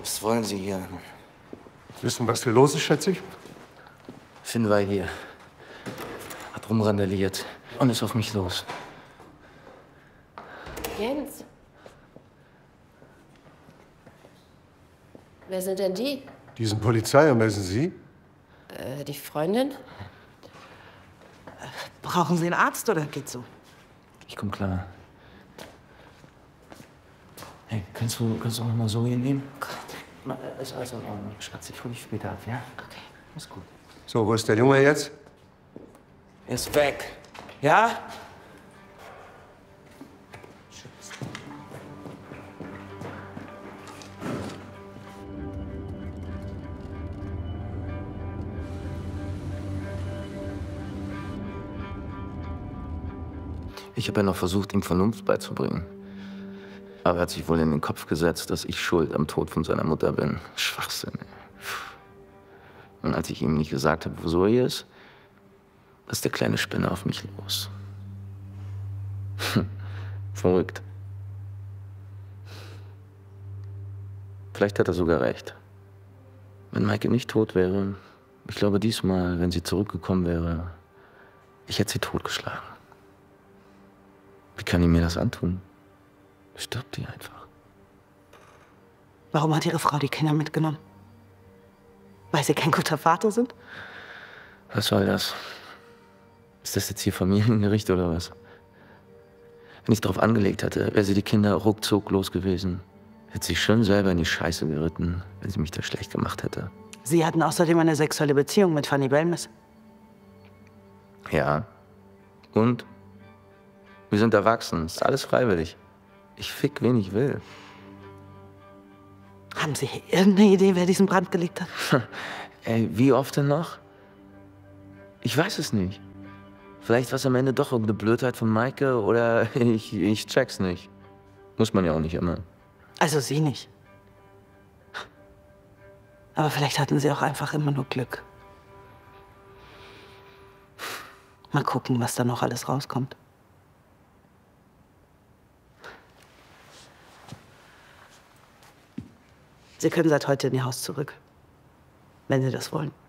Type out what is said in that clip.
Was wollen Sie hier? Wissen, was hier los ist, schätze ich? Finn war hier. Hat rumrandaliert und ist auf mich los. Jens. Wer sind denn die? Die sind Polizei, ermessen Sie? Die Freundin? Brauchen Sie einen Arzt oder geht's so? Ich komm klar. Hey, kannst du noch mal so hier nehmen? Gott. Ist alles in Ordnung. Schatz, ich hol dich später ab, ja? Okay. Ist gut. So, wo ist der Junge jetzt? Er ist weg. Ja? Ich habe ja noch versucht, ihm Vernunft beizubringen. Aber er hat sich wohl in den Kopf gesetzt, dass ich schuld am Tod von seiner Mutter bin. Schwachsinn, ey. Und als ich ihm nicht gesagt habe, wo Zoe ist der kleine Spinner auf mich los. Verrückt. Vielleicht hat er sogar recht. Wenn Maike nicht tot wäre, ich glaube diesmal, wenn sie zurückgekommen wäre, ich hätte sie totgeschlagen. Wie kann ich mir das antun? Stirbt die einfach. Warum hat Ihre Frau die Kinder mitgenommen? Weil Sie kein guter Vater sind? Was soll das? Ist das jetzt hier Familiengericht oder was? Wenn ich drauf angelegt hatte, wäre sie die Kinder ruckzuck los gewesen. Hätte sich schön selber in die Scheiße geritten, wenn sie mich da schlecht gemacht hätte. Sie hatten außerdem eine sexuelle Beziehung mit Fanny Belmes. Ja. Und? Wir sind erwachsen. Ist alles freiwillig. Ich fick, wen ich will. Haben Sie irgendeine Idee, wer diesen Brand gelegt hat? Ey, wie oft denn noch? Ich weiß es nicht. Vielleicht war es am Ende doch irgendeine Blödheit von Maike oder ich check's nicht. Muss man ja auch nicht immer. Also Sie nicht. Aber vielleicht hatten Sie auch einfach immer nur Glück. Mal gucken, was da noch alles rauskommt. Sie können seit heute in Ihr Haus zurück, wenn Sie das wollen.